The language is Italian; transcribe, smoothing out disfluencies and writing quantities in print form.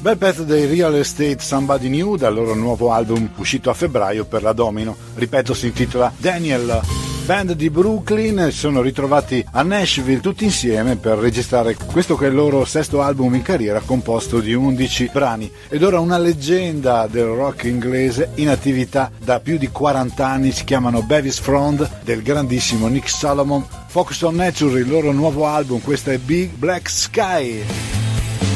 Bel pezzo dei Real Estate Somebody New dal loro nuovo album uscito a febbraio per la Domino. Ripeto, si intitola Daniel. Band di Brooklyn sono ritrovati a Nashville tutti insieme per registrare questo che è il loro sesto album in carriera, composto di 11 brani. Ed ora una leggenda del rock inglese in attività da più di 40 anni, si chiamano Bevis Frond, del grandissimo Nick Solomon. Focus on Nature, il loro nuovo album, questo è Big Black Sky.